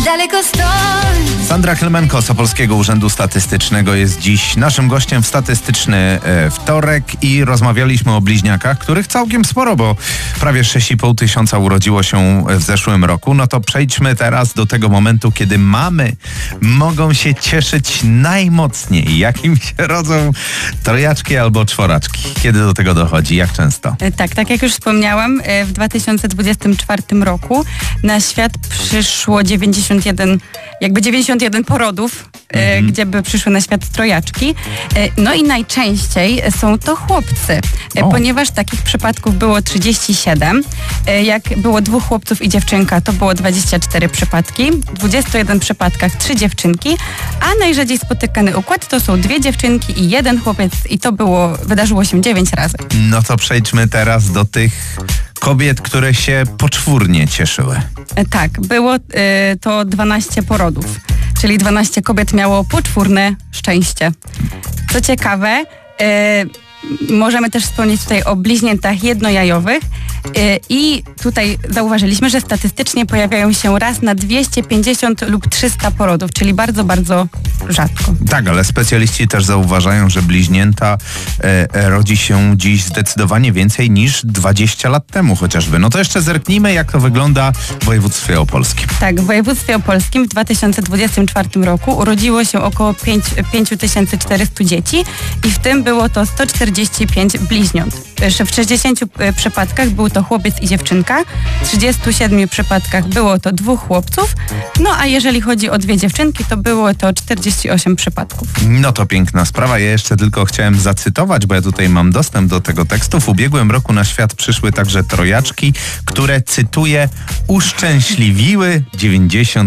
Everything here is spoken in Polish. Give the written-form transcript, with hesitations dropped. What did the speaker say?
daleko stąd. Sandra Klemenko z Opolskiego Urzędu Statystycznego jest dziś naszym gościem w statystyczny wtorek i rozmawialiśmy o bliźniakach, których całkiem sporo, bo prawie 6,5 tysiąca urodziło się w zeszłym roku. No to przejdźmy teraz do tego momentu, kiedy mamy mogą się cieszyć najmocniej. Jakim się rodzą trojaczki albo czworaczki? Kiedy do tego dochodzi? Jak często? Tak jak już wspomniałam, w 2024 roku na świat przyszło 91 porodów, gdzie by przyszły na świat trojaczki. No i najczęściej są to chłopcy, ponieważ takich przypadków było 37. Jak było 2 chłopców i dziewczynka, to było 24 przypadki. W 21 przypadkach 3 dziewczynki, a najrzadziej spotykany układ to są 2 dziewczynki i 1 chłopiec i to wydarzyło się 9 razy. No to przejdźmy teraz do tych kobiet, które się poczwórnie cieszyły. Tak, było to 12 porodów, czyli 12 kobiet miało poczwórne szczęście. Co ciekawe, możemy też wspomnieć tutaj o bliźniętach jednojajowych i tutaj zauważyliśmy, że statystycznie pojawiają się raz na 250 lub 300 porodów, czyli bardzo, bardzo rzadko. Tak, ale specjaliści też zauważają, że bliźnięta rodzi się dziś zdecydowanie więcej niż 20 lat temu chociażby. No to jeszcze zerknijmy, jak to wygląda w województwie opolskim. Tak, w województwie opolskim w 2024 roku urodziło się około 5400 dzieci i w tym było to 145 bliźniąt. W 60 przypadkach był to chłopiec i dziewczynka, w 37 przypadkach było to 2 chłopców, no a jeżeli chodzi o 2 dziewczynki, to było to 48 przypadków. No to piękna sprawa. Ja jeszcze tylko chciałem zacytować, bo ja tutaj mam dostęp do tego tekstu. W ubiegłym roku na świat przyszły także trojaczki, które, cytuję, uszczęśliwiły 90